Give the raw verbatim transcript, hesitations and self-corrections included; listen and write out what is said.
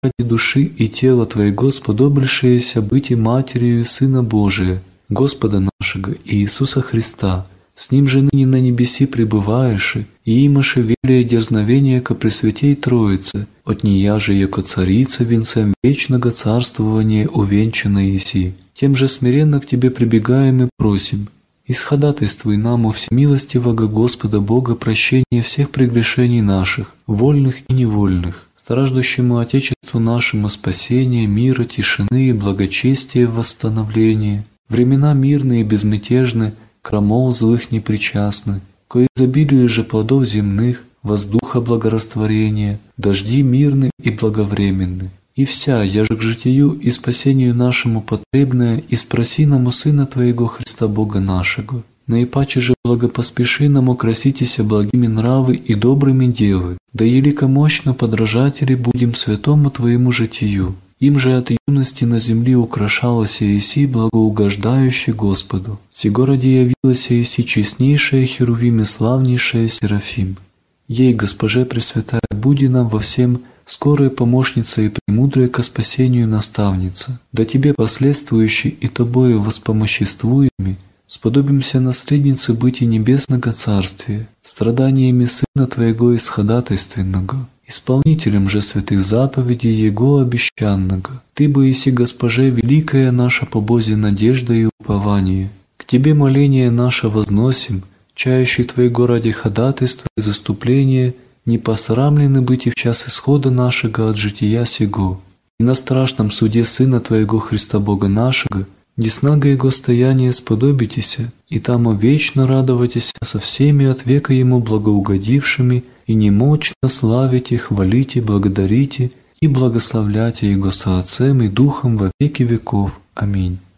ради души и тела Твоего сподобившееся быть и Матерью Сына Божия, Господа нашего Иисуса Христа, с Ним же ныне на небеси пребываешь, и имаше велие дерзновение ко Пресвятей Троице, от нея же, яко Царица, венцем вечного царствования увенчана еси. Тем же смиренно к Тебе прибегаем и просим, исходатайствуй нам у всемилостивого Господа Бога прощение всех прегрешений наших, вольных и невольных, страждущему Отечеству нашему спасения, мира, тишины и благочестия в восстановлении, времена мирные и безмятежны, крамол злых непричастны, ко изобилию же плодов земных, воздуха благорастворения, дожди мирны и благовременны. И вся, яже к житию и спасению нашему потребная, и спроси нам у Сына Твоего Христа Бога нашего. Наипаче же благопоспеши нам украситеся благими нравы и добрыми делы, да елико мощно подражатели будем святому Твоему житию. Им же от юности на земле украшалася еси благоугождающий Господу. Сего ради явилася еси честнейшая Херувим и славнейшая Серафим. Ей, Госпоже Пресвятая, буди нам во всем скорая помощница и премудрая ко спасению наставница. Да Тебе, последствующий и Тобою воспомоществуеми, сподобимся наследницы быть и небесного Царствия, страданиями Сына Твоего исходатайственного, исполнителем же святых заповедей Его обещанного. Ты бы еси, Госпоже, великая наша по Бозе надежда и упование. К Тебе моление наше возносим, чающий Твоего ради ходатайства и заступления, не посрамлены быть и в час исхода нашего от жития сего. И на страшном суде Сына Твоего Христа Бога нашего, деснаго Его стояние сподобитеся, и там вечно радоватеся со всеми от века Ему благоугодившими, и немочно славите, хвалите, благодарите и благословляйте Его со Отцем и Духом во веки веков. Аминь.